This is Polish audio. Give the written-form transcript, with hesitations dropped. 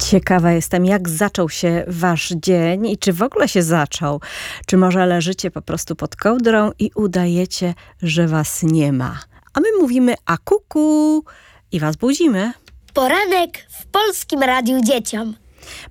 Ciekawa jestem, jak zaczął się wasz dzień i czy w ogóle się zaczął. Czy może leżycie po prostu pod kołdrą i udajecie, że was nie ma. A my mówimy a kuku i was budzimy. Poranek w Polskim Radiu Dzieciom.